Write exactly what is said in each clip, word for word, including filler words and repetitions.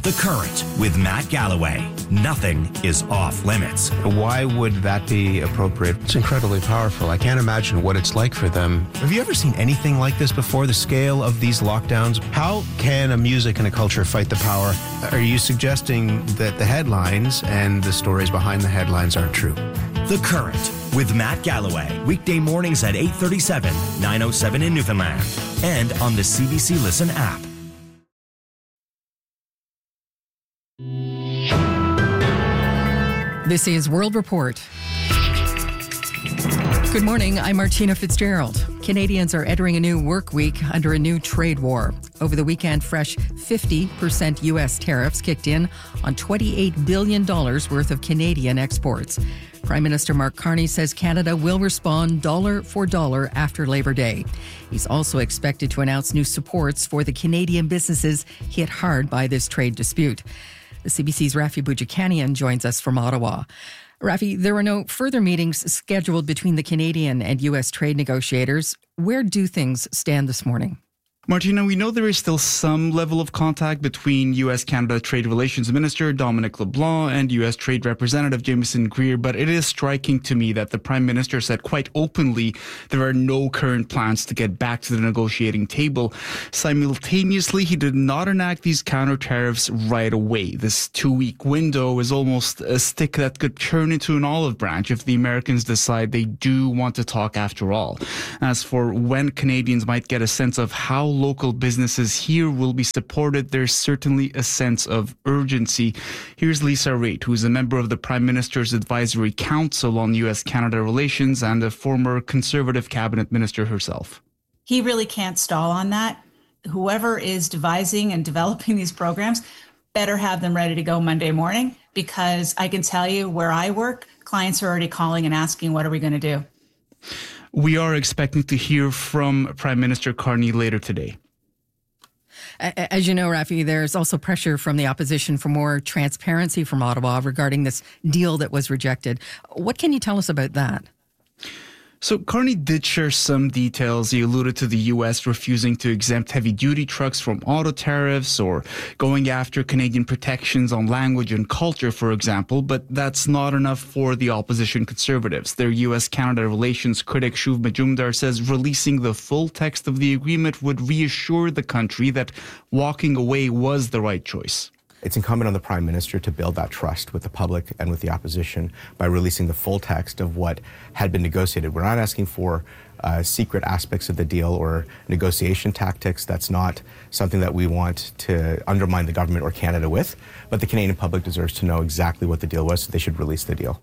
The Current with Matt Galloway. Nothing is off limits. Why would that be appropriate? It's incredibly powerful. I can't imagine what it's like for them. Have you ever seen anything like this before, the scale of these lockdowns? How can a music and a culture fight the power? Are you suggesting that the headlines and the stories behind the headlines aren't true? The Current with Matt Galloway. Weekday mornings at eight thirty-seven, nine oh seven in Newfoundland. And on the C B C Listen app. This is World Report. Good morning, I'm Martina Fitzgerald. Canadians are entering a new work week under a new trade war. Over the weekend, fresh fifty percent U S tariffs kicked in on twenty-eight billion dollars worth of Canadian exports. Prime Minister Mark Carney says Canada will respond dollar for dollar after Labor Day. He's also expected to announce new supports for the Canadian businesses hit hard by this trade dispute. The C B C's Rafi Boudjikanian joins us from Ottawa. Rafi, there are no further meetings scheduled between the Canadian and U S trade negotiators. Where do things stand this morning? Martina, we know there is still some level of contact between U S-Canada Trade Relations Minister Dominic LeBlanc and U S Trade Representative Jameson Greer, but it is striking to me that the Prime Minister said quite openly there are no current plans to get back to the negotiating table. Simultaneously, he did not enact these counter tariffs right away. This two-week window is almost a stick that could turn into an olive branch if the Americans decide they do want to talk after all. As for when Canadians might get a sense of how local businesses here will be supported, there's certainly a sense of urgency. Here's Lisa Raitt, who's a member of the Prime Minister's Advisory Council on U S-Canada relations and a former Conservative cabinet minister herself. He really can't stall on that. Whoever is devising and developing these programs better have them ready to go Monday morning, because I can tell you where I work, clients are already calling and asking, what are we going to do? We are expecting to hear from Prime Minister Carney later today. As you know, Rafi, there's also pressure from the opposition for more transparency from Ottawa regarding this deal that was rejected. What can you tell us about that? So Carney did share some details. He alluded to the U S refusing to exempt heavy-duty trucks from auto tariffs or going after Canadian protections on language and culture, for example. But that's not enough for the opposition Conservatives. Their U S-Canada relations critic Shuv Majumdar says releasing the full text of the agreement would reassure the country that walking away was the right choice. It's incumbent on the Prime Minister to build that trust with the public and with the opposition by releasing the full text of what had been negotiated. We're not asking for uh, secret aspects of the deal or negotiation tactics. That's not something that we want to undermine the government or Canada with. But the Canadian public deserves to know exactly what the deal was, so they should release the deal.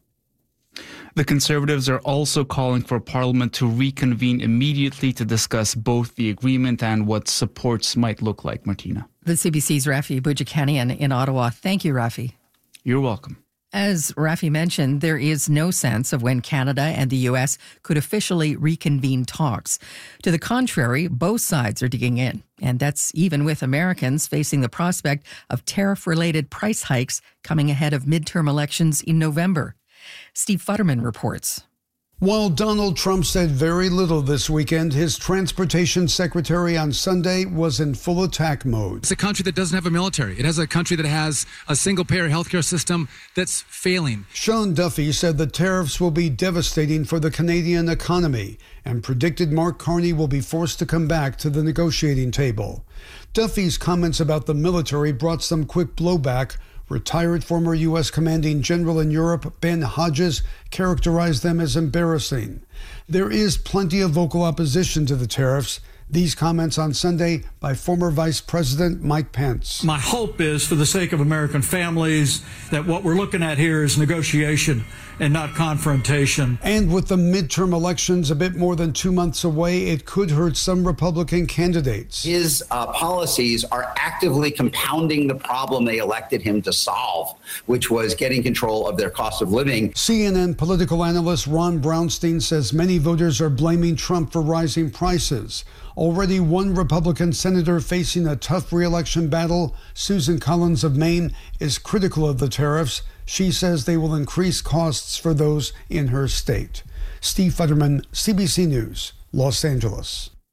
The Conservatives are also calling for Parliament to reconvene immediately to discuss both the agreement and what supports might look like, Martina. The C B C's Rafi Boudjikanian in Ottawa. Thank you, Rafi. You're welcome. As Rafi mentioned, there is no sense of when Canada and the U S could officially reconvene talks. To the contrary, both sides are digging in. And that's even with Americans facing the prospect of tariff-related price hikes coming ahead of midterm elections in November. Steve Futterman reports. While Donald Trump said very little this weekend, his transportation secretary on Sunday was in full attack mode. It's a country that doesn't have a military. It has a country that has a single-payer healthcare system that's failing. Sean Duffy said the tariffs will be devastating for the Canadian economy and predicted Mark Carney will be forced to come back to the negotiating table. Duffy's comments about the military brought some quick blowback. Retired former U S commanding general in Europe, Ben Hodges, characterized them as embarrassing. There is plenty of vocal opposition to the tariffs. These comments on Sunday by former Vice President Mike Pence. My hope is, for the sake of American families, that what we're looking at here is negotiation and not confrontation. And with the midterm elections a bit more than two months away, it could hurt some Republican candidates. His uh, policies are actively compounding the problem they elected him to solve, which was getting control of their cost of living. C N N political analyst Ron Brownstein says many voters are blaming Trump for rising prices. Already one Republican senator facing a tough re-election battle, Susan Collins of Maine, is critical of the tariffs. She says they will increase costs for those in her state. Steve Futterman, C B C News, Los Angeles.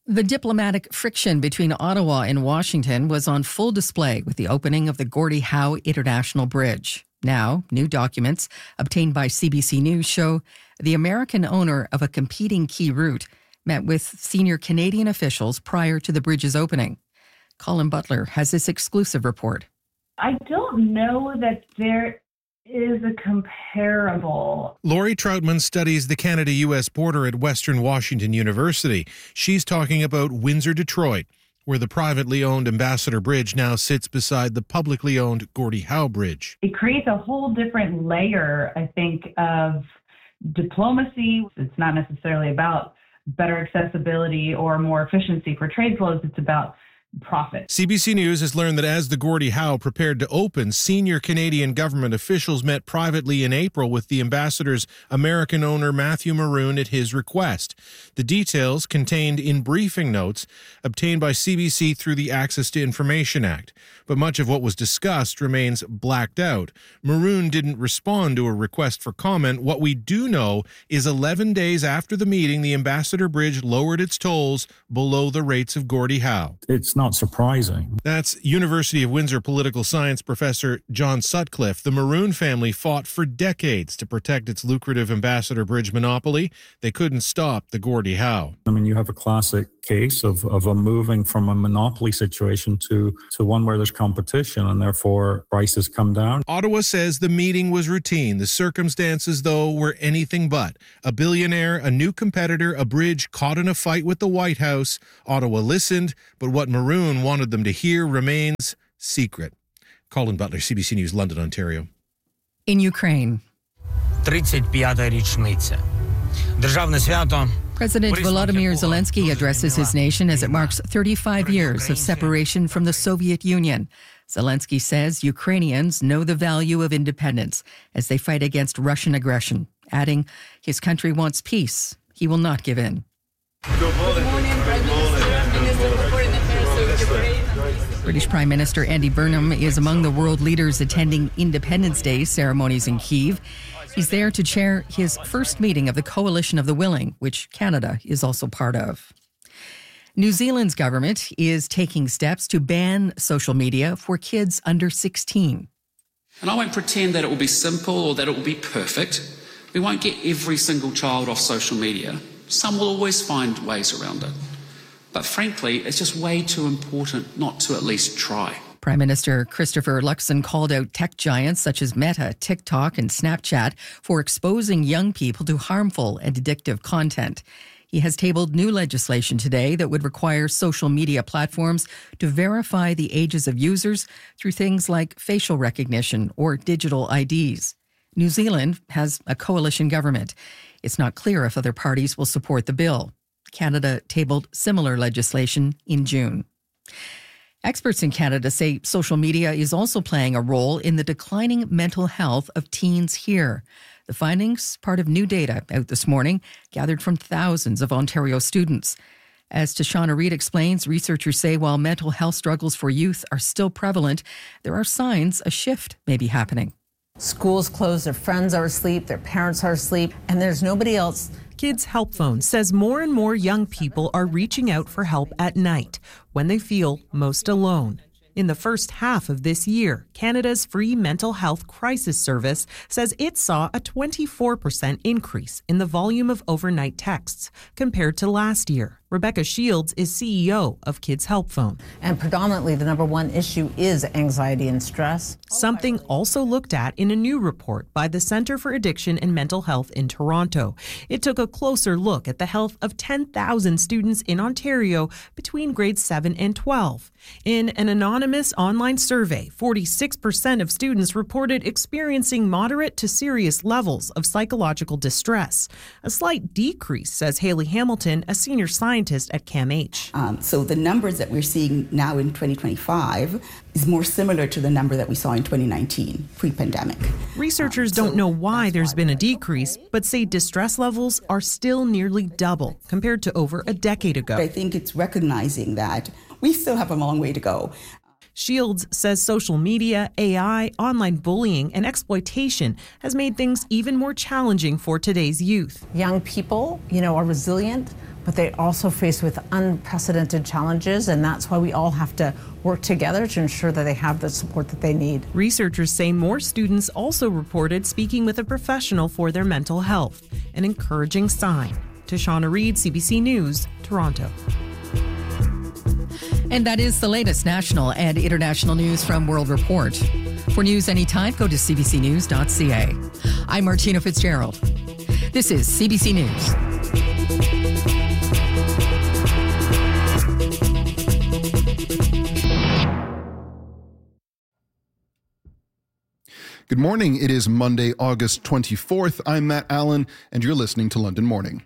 The diplomatic friction between Ottawa and Washington was on full display with the opening of the Gordie Howe International Bridge. Now, new documents obtained by C B C News show the American owner of a competing key route met with senior Canadian officials prior to the bridge's opening. Colin Butler has this exclusive report. I don't know that there is a comparable. Lori Troutman studies the Canada-U S border at Western Washington University. She's talking about Windsor-Detroit, where the privately owned Ambassador Bridge now sits beside the publicly owned Gordie Howe Bridge. It creates a whole different layer, I think, of diplomacy. It's not necessarily about better accessibility or more efficiency for trade flows. It's about profit. C B C News has learned that as the Gordie Howe prepared to open, senior Canadian government officials met privately in April with the ambassador's American owner Matthew Maroon at his request. The details contained in briefing notes obtained by C B C through the Access to Information Act. But much of what was discussed remains blacked out. Maroon didn't respond to a request for comment. What we do know is eleven days after the meeting, the Ambassador Bridge lowered its tolls below the rates of Gordie Howe. It's not surprising. That's University of Windsor political science professor John Sutcliffe. The Maroon family fought for decades to protect its lucrative Ambassador Bridge monopoly. They couldn't stop the Gordie Howe. I mean, you have a classic case of, of a moving from a monopoly situation to, to one where there's competition and therefore prices come down. Ottawa says the meeting was routine. The circumstances, though, were anything but. A billionaire, a new competitor, a bridge caught in a fight with the White House. Ottawa listened, but what Maroon wanted them to hear remains secret. Colin Butler, C B C News, London, Ontario. In Ukraine, тридцять п'ята річниця. Державне свято. President Volodymyr Zelensky addresses his nation as it marks thirty-five years of separation from the Soviet Union. Zelensky says Ukrainians know the value of independence as they fight against Russian aggression, adding his country wants peace. He will not give in. Good morning, Prime Minister, Minister of Foreign Affairs of Ukraine. British Prime Minister Andy Burnham is among the world leaders attending Independence Day ceremonies in Kyiv. He's there to chair his first meeting of the Coalition of the Willing, which Canada is also part of. New Zealand's government is taking steps to ban social media for kids under sixteen. And I won't pretend that it will be simple or that it will be perfect. We won't get every single child off social media. Some will always find ways around it. But frankly, it's just way too important not to at least try. Prime Minister Christopher Luxon called out tech giants such as Meta, TikTok, and Snapchat for exposing young people to harmful and addictive content. He has tabled new legislation today that would require social media platforms to verify the ages of users through things like facial recognition or digital I Ds. New Zealand has a coalition government. It's not clear if other parties will support the bill. Canada tabled similar legislation in June. Experts in Canada say social media is also playing a role in the declining mental health of teens here. The findings, part of new data out this morning, gathered from thousands of Ontario students. As Tashana Reid explains, researchers say while mental health struggles for youth are still prevalent, there are signs a shift may be happening. Schools closed, their friends are asleep, their parents are asleep, and there's nobody else. Kids Help Phone says more and more young people are reaching out for help at night when they feel most alone. In the first half of this year, Canada's free mental health crisis service says it saw a twenty-four percent increase in the volume of overnight texts compared to last year. Rebecca Shields is C E O of Kids Help Phone. And predominantly the number one issue is anxiety and stress. Something also looked at in a new report by the Centre for Addiction and Mental Health in Toronto. It took a closer look at the health of ten thousand students in Ontario between grades seven and twelve. In an anonymous online survey, forty-six percent of students reported experiencing moderate to serious levels of psychological distress. A slight decrease, says Haley Hamilton, a senior scientist at CAMH. Um, so the numbers that we're seeing now in twenty twenty-five is more similar to the number that we saw in twenty nineteen, pre-pandemic. Researchers um, don't so know why there's been a decrease, but say distress levels are still nearly double compared to over a decade ago. I think it's recognizing that we still have a long way to go. Shields says social media, A I, online bullying, and exploitation has made things even more challenging for today's youth. Young people, you know, are resilient, but they're also faced with unprecedented challenges, and that's why we all have to work together to ensure that they have the support that they need. Researchers say more students also reported speaking with a professional for their mental health, an encouraging sign. Tashana Reed, C B C News, Toronto. And that is the latest national and international news from World Report. For news anytime, go to c b c news dot c a. I'm Martina Fitzgerald. This is C B C News. Good morning. It is Monday, August twenty-fourth. I'm Matt Allen, and you're listening to London Morning.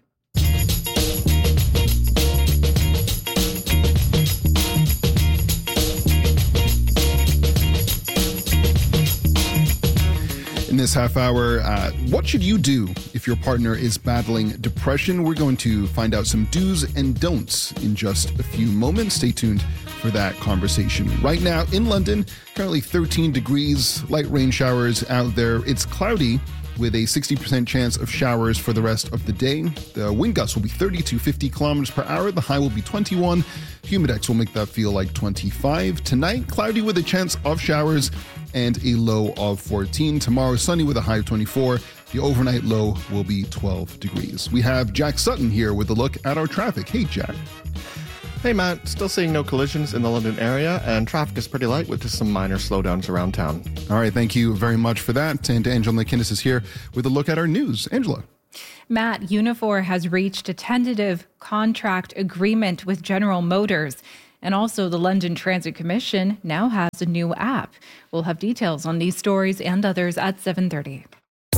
In this half hour, uh, what should you do if your partner is battling depression? We're going to find out some do's and don'ts in just a few moments. Stay tuned for that conversation. Right now in London, currently thirteen degrees, light rain showers out there. It's cloudy with a sixty percent chance of showers for the rest of the day. The wind gusts will be thirty to fifty kilometers per hour. The high will be twenty-one. Humidex will make that feel like twenty-five. Tonight, cloudy with a chance of showers and a low of fourteen. Tomorrow, sunny with a high of twenty-four. The overnight low will be twelve degrees. We have Jack Sutton here with a look at our traffic. Hey, Jack. Hey, Matt. Still seeing no collisions in the London area, and traffic is pretty light with just some minor slowdowns around town. All right, thank you very much for that. And Angela McInnes is here with a look at our news. Angela. Matt, Unifor has reached a tentative contract agreement with General Motors. And also, the London Transit Commission now has a new app. We'll have details on these stories and others at seven thirty.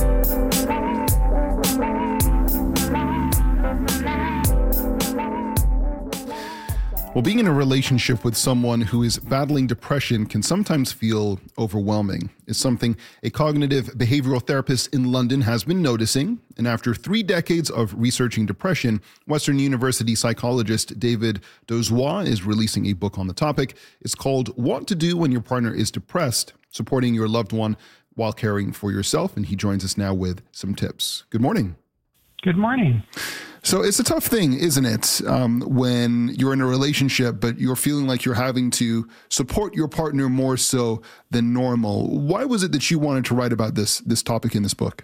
Well, being in a relationship with someone who is battling depression can sometimes feel overwhelming. It's something a cognitive behavioral therapist in London has been noticing. And after three decades of researching depression, Western University psychologist David Dozois is releasing a book on the topic. It's called What to Do When Your Partner is Depressed, Supporting Your Loved One While Caring for Yourself. And he joins us now with some tips. Good morning. Good morning. So it's a tough thing, isn't it, um, when you're in a relationship, but you're feeling like you're having to support your partner more so than normal. Why was it that you wanted to write about this this topic in this book?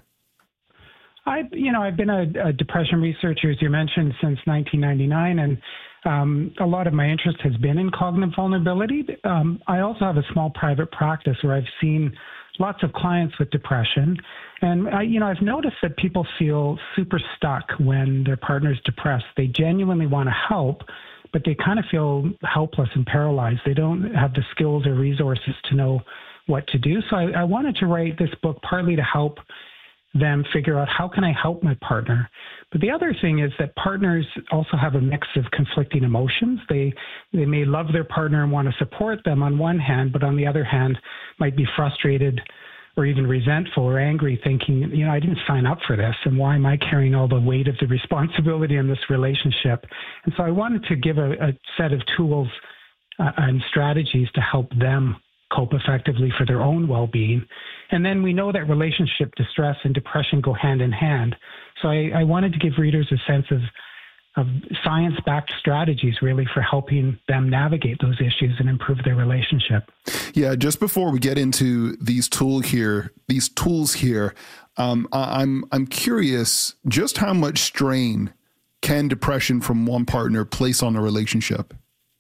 I, you know, I've been a, a depression researcher, as you mentioned, since nineteen ninety-nine, and um, a lot of my interest has been in cognitive vulnerability. Um, I also have a small private practice where I've seen lots of clients with depression. And, I, you know, I've noticed that people feel super stuck when their partner's depressed. They genuinely want to help, but they kind of feel helpless and paralyzed. They don't have the skills or resources to know what to do. So I, I wanted to write this book partly to help them figure out, how can I help my partner? But the other thing is that partners also have a mix of conflicting emotions. They they may love their partner and want to support them on one hand, but on the other hand might be frustrated or even resentful or angry, thinking, you know, I didn't sign up for this, and why am I carrying all the weight of the responsibility in this relationship? And so I wanted to give a, a set of tools uh, and strategies to help them cope effectively for their own well-being. And then we know that relationship distress and depression go hand in hand. So I, I wanted to give readers a sense of, of science-backed strategies, really, for helping them navigate those issues and improve their relationship. Yeah, just before we get into these tool here, these tools here, um, I'm I'm curious just how much strain can depression from one partner place on a relationship?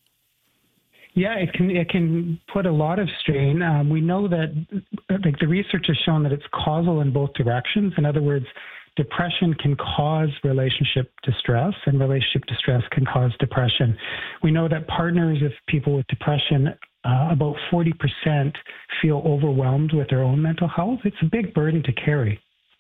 Yeah, it can it can put a lot of strain. Um, we know that, like, the research has shown that it's causal in both directions. In other words, depression can cause relationship distress, and relationship distress can cause depression. We know that partners of people with depression, uh, about forty percent feel overwhelmed with their own mental health. It's a big burden to carry.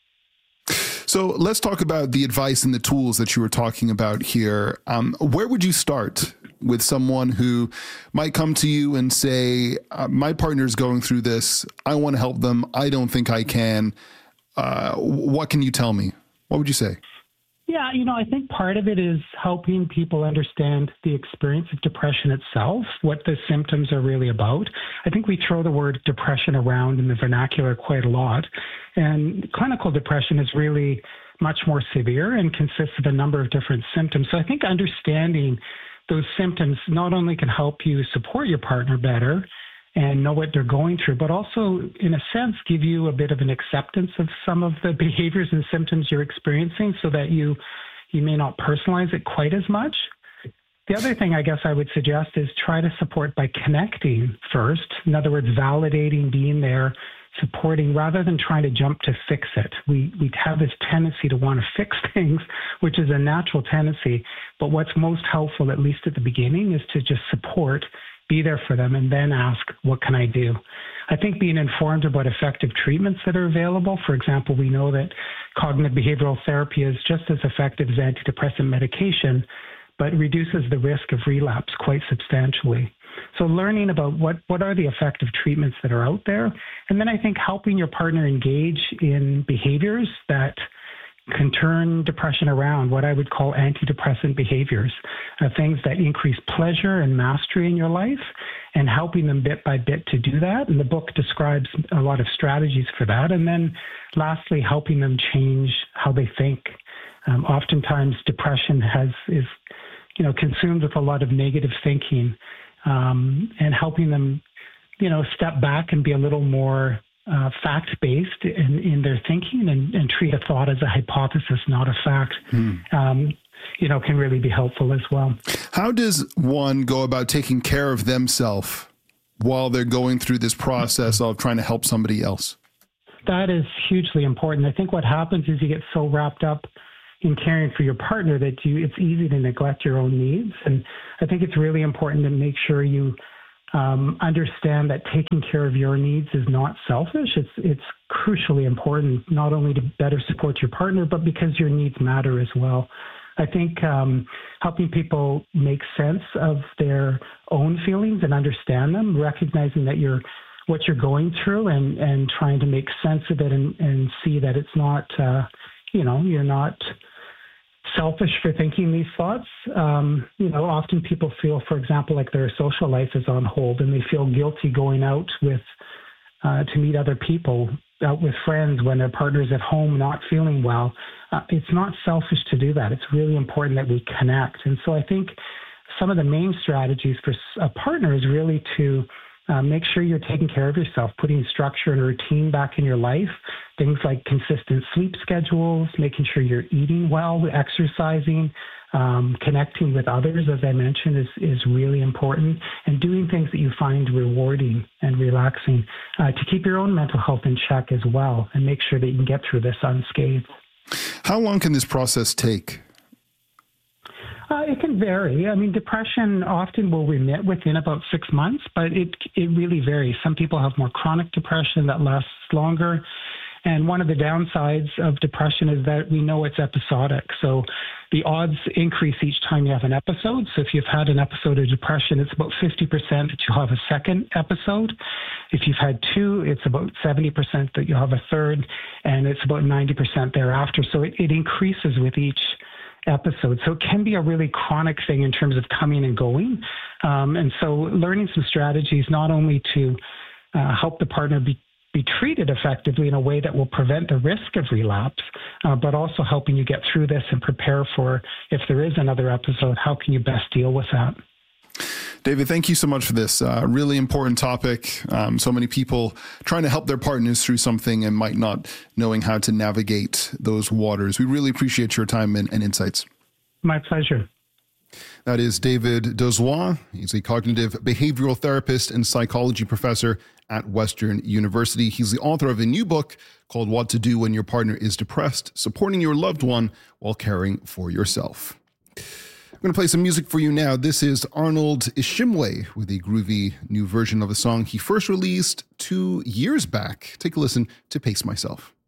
So let's talk about the advice and the tools that you were talking about here. Um, where would you start with someone who might come to you and say, uh, my partner's going through this, I want to help them, I don't think I can. Uh, what can you tell me? What would you say? Yeah, you know, I think part of it is helping people understand the experience of depression itself, what the symptoms are really about. I think we throw the word depression around in the vernacular quite a lot. And clinical depression is really much more severe and consists of a number of different symptoms. So I think understanding those symptoms not only can help you support your partner better and know what they're going through, but also, in a sense, give you a bit of an acceptance of some of the behaviors and symptoms you're experiencing so that you you may not personalize it quite as much. The other thing I guess I would suggest is try to support by connecting first. In other words, validating, being there, supporting, rather than trying to jump to fix it. We we have this tendency to want to fix things, which is a natural tendency. But what's most helpful, at least at the beginning, is to just support, be there for them, and then ask, what can I do? I think being informed about effective treatments that are available. For example, we know that cognitive behavioral therapy is just as effective as antidepressant medication, but reduces the risk of relapse quite substantially. So learning about what, what are the effective treatments that are out there, and then I think helping your partner engage in behaviors that can turn depression around, what I would call antidepressant behaviors, uh, things that increase pleasure and mastery in your life, and helping them bit by bit to do that. And the book describes a lot of strategies for that. And then lastly, helping them change how they think. Um, oftentimes depression has is, you know, consumed with a lot of negative thinking, um, and helping them, you know, step back and be a little more Uh, fact-based in, in their thinking and, and treat a thought as a hypothesis, not a fact, hmm. um, you know, can really be helpful as well. How does one go about taking care of themselves while they're going through this process of trying to help somebody else? That is hugely important. I think what happens is you get so wrapped up in caring for your partner that you it's easy to neglect your own needs. And I think it's really important to make sure you Um, understand that taking care of your needs is not selfish. It's it's crucially important, not only to better support your partner, but because your needs matter as well. I think um, helping people make sense of their own feelings and understand them, recognizing that you're what you're going through, and and trying to make sense of it, and, and see that it's not, uh, you know, you're not selfish for thinking these thoughts. Um, you know, often people feel, for example, like their social life is on hold, and they feel guilty going out with uh, to meet other people, out with friends when their partner's at home not feeling well. Uh, it's not selfish to do that. It's really important that we connect. And so I think some of the main strategies for a partner is really to Uh, make sure you're taking care of yourself, putting structure and routine back in your life, things like consistent sleep schedules, making sure you're eating well, exercising, um, connecting with others, as I mentioned, is, is really important, and doing things that you find rewarding and relaxing uh, to keep your own mental health in check as well, and make sure that you can get through this unscathed. How long can this process take? Uh, it can vary. I mean, depression often will remit within about six months, but it it really varies. Some people have more chronic depression that lasts longer. And one of the downsides of depression is that we know it's episodic. So the odds increase each time you have an episode. So if you've had an episode of depression, it's about fifty percent that you'll have a second episode. If you've had two, it's about seventy percent that you'll have a third, and it's about ninety percent thereafter. So it, it increases with each episode. So it can be a really chronic thing in terms of coming and going. Um, and so learning some strategies, not only to uh, help the partner be, be treated effectively in a way that will prevent the risk of relapse, uh, but also helping you get through this and prepare for, if there is another episode, how can you best deal with that? David, thank you so much for this uh, really important topic. Um, so many people trying to help their partners through something and might not knowing how to navigate those waters. We really appreciate your time and, and insights. My pleasure. That is David Dozois. He's a cognitive behavioral therapist and psychology professor at Western University. He's the author of a new book called What to Do When Your Partner is Depressed, Supporting Your Loved One While Caring for Yourself. I'm going to play some music for you now. This is Arnold Ishimwe with a groovy new version of a song he first released two years back. Take a listen to Pace Myself.